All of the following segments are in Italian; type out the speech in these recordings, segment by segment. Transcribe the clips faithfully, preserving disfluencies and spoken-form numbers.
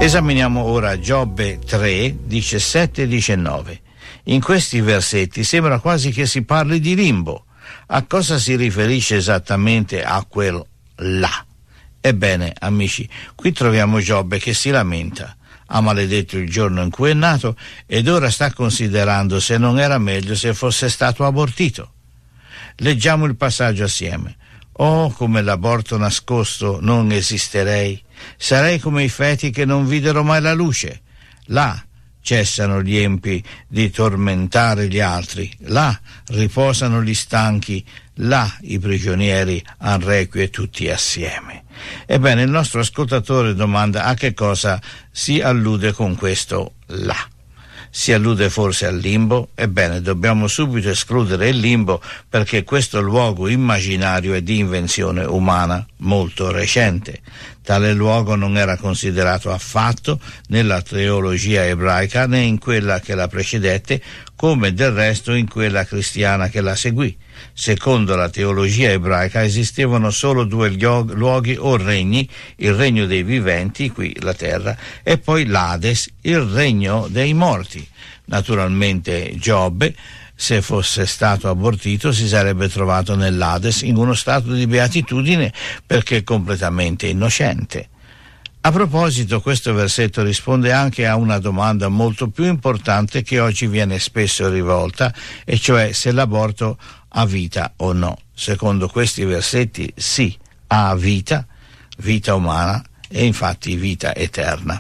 Esaminiamo ora Giobbe tre, diciassette e diciannove. In questi versetti sembra quasi che si parli di limbo. A cosa si riferisce esattamente a quel là? Ebbene, amici, qui troviamo Giobbe che si lamenta. Ha maledetto il giorno in cui è nato ed ora sta considerando se non era meglio se fosse stato abortito. Leggiamo il passaggio assieme. Oh, come l'aborto nascosto non esisterei. Sarei come i feti che non videro mai la luce. Là cessano gli empi di tormentare gli altri. Là riposano gli stanchi. Là i prigionieri han requie tutti assieme. Ebbene, il nostro ascoltatore domanda a che cosa si allude con questo là. Si allude forse al limbo? Ebbene, dobbiamo subito escludere il limbo perché questo luogo immaginario è di invenzione umana molto recente. Tale luogo non era considerato affatto nella teologia ebraica né in quella che la precedette, come del resto in quella cristiana che la seguì. Secondo la teologia ebraica esistevano solo due luoghi o regni, il regno dei viventi, qui la terra, e poi l'Ades, il regno dei morti. Naturalmente Giobbe, se fosse stato abortito, si sarebbe trovato nell'Ades in uno stato di beatitudine perché completamente innocente. A proposito, questo versetto risponde anche a una domanda molto più importante che oggi viene spesso rivolta, e cioè se l'aborto ha vita o no. Secondo questi versetti sì, ha vita, vita umana e infatti vita eterna.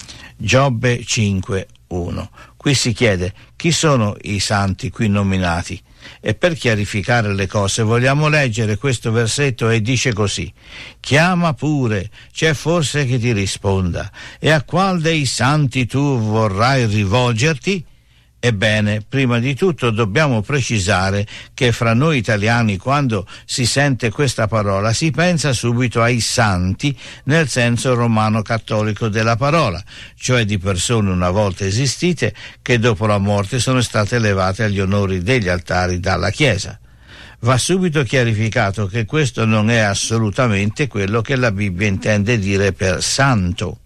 Giobbe cinque uno. Qui si chiede chi sono i santi qui nominati, e per chiarificare le cose vogliamo leggere questo versetto e dice così: chiama pure, c'è forse che ti risponda, e a qual dei santi tu vorrai rivolgerti? Ebbene, prima di tutto dobbiamo precisare che fra noi italiani, quando si sente questa parola, si pensa subito ai santi nel senso romano cattolico della parola, cioè di persone una volta esistite che dopo la morte sono state elevate agli onori degli altari dalla Chiesa. Va subito chiarificato che questo non è assolutamente quello che la Bibbia intende dire per santo.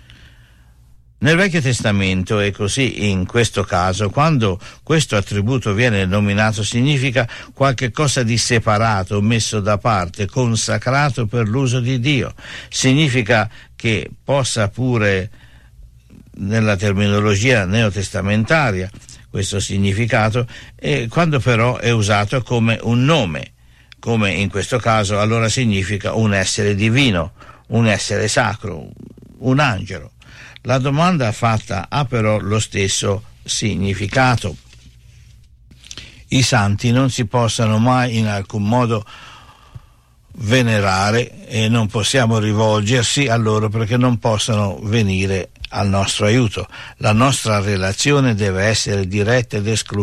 Nel Vecchio Testamento è così in questo caso, quando questo attributo viene nominato significa qualche cosa di separato, messo da parte, consacrato per l'uso di Dio. Significa che possa pure, nella terminologia neotestamentaria, questo significato, e quando però è usato come un nome, come in questo caso, allora significa un essere divino, un essere sacro, un angelo. La domanda fatta ha però lo stesso significato. I santi non si possono mai in alcun modo venerare e non possiamo rivolgersi a loro perché non possono venire al nostro aiuto. La nostra relazione deve essere diretta ed esclusiva